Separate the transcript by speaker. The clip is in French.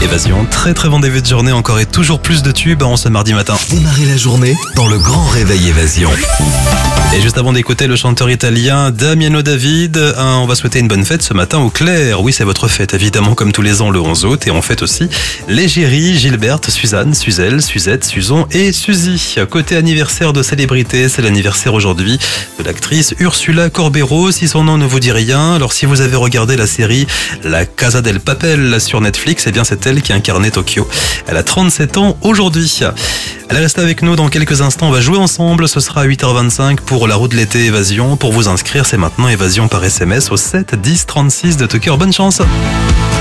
Speaker 1: Évasion, très très bon début de journée, encore et toujours plus de tubes en ce mardi matin.
Speaker 2: Démarrez la journée dans le grand réveil Évasion.
Speaker 1: Et juste avant d'écouter le chanteur italien Damiano David, on va souhaiter une bonne fête ce matin au Claire. Oui, c'est votre fête, évidemment, comme tous les ans le 11 août. Et on fête aussi l'égérie, Gilberte, Suzanne, Suzelle, Suzette, Suzon et Suzy. Côté anniversaire de célébrité, c'est l'anniversaire aujourd'hui de l'actrice Ursula Corbero. Si son nom ne vous dit rien, alors si vous avez regardé la série La Casa del Papel sur Netflix, eh bien c'est elle qui incarnait Tokyo. Elle a 37 ans aujourd'hui. Allez, restez avec nous dans quelques instants, on va jouer ensemble, ce sera à 8h25 pour la roue de l'été Évasion. Pour vous inscrire, c'est maintenant Évasion par SMS au 7 10 36 de Tucker. Bonne chance.